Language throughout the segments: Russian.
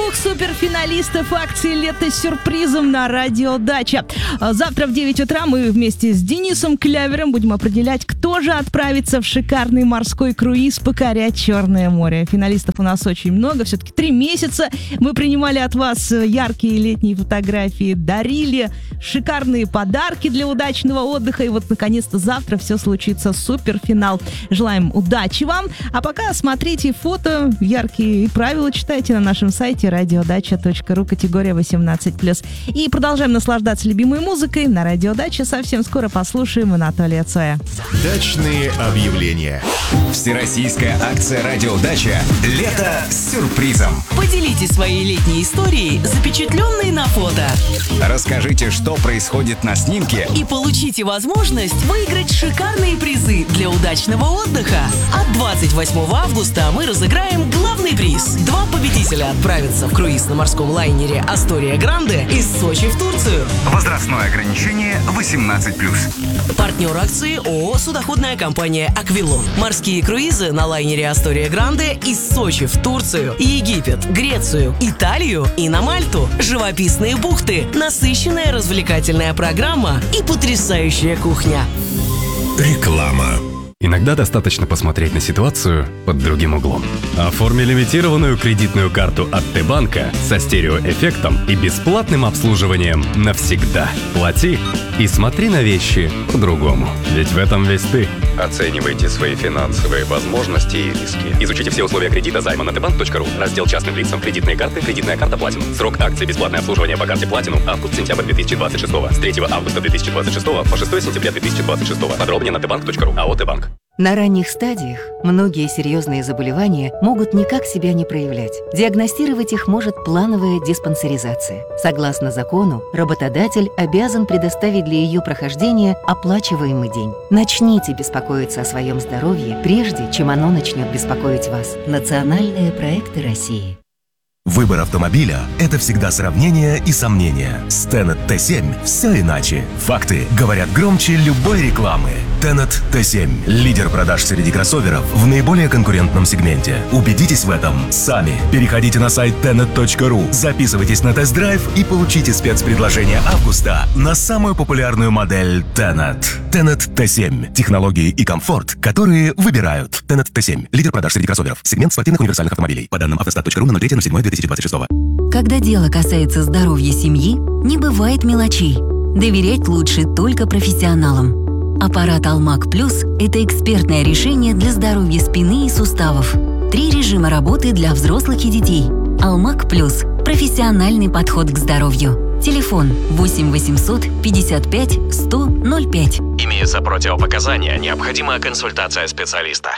двух суперфиналистов акции «Лето с сюрпризом» на радио «Дача». Завтра в 9 утра мы вместе с Денисом Клявером будем определять, кто же отправится в шикарный морской круиз покорять Черное море. Финалистов у нас очень много, все-таки 3 месяца мы принимали от вас яркие летние фотографии, дарили шикарные подарки для удачного отдыха, и вот наконец-то завтра все случится, суперфинал. Желаем удачи вам, а пока смотрите фото яркие и правила читайте на нашем сайте radiodача.ру, категория 18+. И продолжаем наслаждаться любимой музыкой на Радио Дача. Совсем скоро послушаем Анатолия Цоя. Дачные объявления. Всероссийская акция «Радио Дача. Лето с сюрпризом». Поделитесь своей летней историей, запечатленной на фото. Расскажите, что происходит на снимке. И получите возможность выиграть шикарные призы для удачного отдыха. От 28 августа мы разыграем главный приз. 2 победителя отправятся в круиз на морском лайнере «Астория Гранде» из Сочи в Турцию. Возрастное ограничение 18+. Партнер акции ООО «Судоходная компания «Аквилон». Морские круизы на лайнере «Астория Гранде» из Сочи в Турцию, Египет, Грецию, Италию и на Мальту. Живописные бухты, насыщенная развлекательная программа и потрясающая кухня. Реклама. Иногда достаточно посмотреть на ситуацию под другим углом. Оформи лимитированную кредитную карту от Т-банка со стереоэффектом и бесплатным обслуживанием навсегда. Плати и смотри на вещи по-другому. Ведь в этом весь ты. Оценивайте свои финансовые возможности и риски. Изучите все условия кредита займа на tbank.ru. Раздел частным лицам. Кредитные карты. Кредитная карта Platinum. Срок акции бесплатное обслуживание по карте Platinum. Август-сентябрь 2026. С 3 августа 2026 по 6 сентября 2026. Подробнее на tbank.ru. АО «Т-банк». На ранних стадиях многие серьезные заболевания могут никак себя не проявлять. Диагностировать их может плановая диспансеризация. Согласно закону, работодатель обязан предоставить для ее прохождения оплачиваемый день. Начните беспокоиться о своем здоровье, прежде чем оно начнет беспокоить вас. Национальные проекты России. Выбор автомобиля – это всегда сравнение и сомнения. С Tenet T7 все иначе. Факты говорят громче любой рекламы. Tenet T7 – лидер продаж среди кроссоверов в наиболее конкурентном сегменте. Убедитесь в этом сами. Переходите на сайт tenet.ru, записывайтесь на тест-драйв и получите спецпредложение августа на самую популярную модель Tenet. Tenet T7 – технологии и комфорт, которые выбирают. Tenet T7 – лидер продаж среди кроссоверов. Сегмент спортивных универсальных автомобилей. По данным автостат.ру на 03.07.2026. Когда дело касается здоровья семьи, не бывает мелочей. Доверять лучше только профессионалам. Аппарат Алмак Плюс – это экспертное решение для здоровья спины и суставов. 3 режима работы для взрослых и детей. Алмак Плюс – профессиональный подход к здоровью. Телефон 8 800 55 100 05. Имеются противопоказания, необходима консультация специалиста.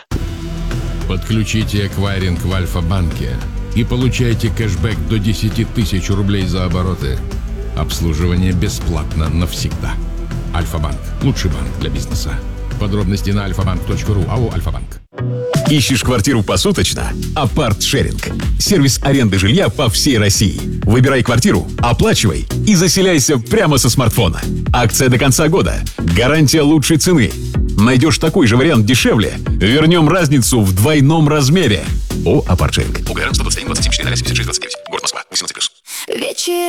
Подключите эквайринг в Альфа-банке и получайте кэшбэк до 10 тысяч рублей за обороты. Обслуживание бесплатно навсегда. Альфа-банк. Лучший банк для бизнеса. Подробности на alfabank.ru. АО «Альфа-банк». Ищешь квартиру посуточно? Апарт-шеринг. Сервис аренды жилья по всей России. Выбирай квартиру, оплачивай и заселяйся прямо со смартфона. Акция до конца года. Гарантия лучшей цены. Найдешь такой же вариант дешевле, вернем разницу в двойном размере. О, апарт-шеринг. УГР 121 27 4 76 29. Город Москва. 18+. Вечер.